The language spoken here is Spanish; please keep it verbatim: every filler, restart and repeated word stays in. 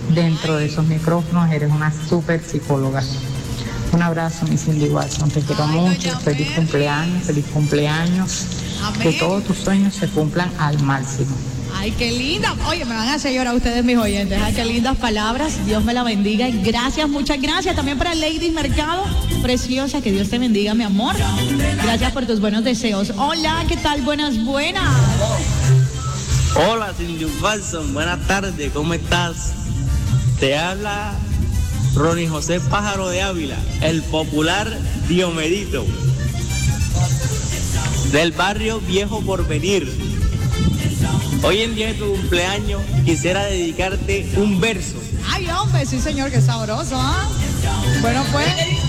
dentro de esos micrófonos, eres una súper psicóloga. Un abrazo, mi Cindy Watson, te quiero Ay, mucho, doña feliz Perla. cumpleaños, feliz cumpleaños, Amén. que todos tus sueños se cumplan al máximo. Ay, qué linda. Oye, me van a hacer llorar ustedes, mis oyentes. Ay, qué lindas palabras. Dios me la bendiga. Y gracias, muchas gracias. También para Lady Mercado. Preciosa, que Dios te bendiga, mi amor. Gracias por tus buenos deseos. Hola, ¿qué tal? Buenas, buenas. Hola, Cindy Watson, buenas tardes, ¿cómo estás? Te habla Ronnie José Pájaro de Ávila, el popular Diomedito, del barrio Viejo Porvenir. Hoy en día de tu cumpleaños quisiera dedicarte un verso. Ay, hombre, sí, señor, qué sabroso, ¿ah? Bueno, pues.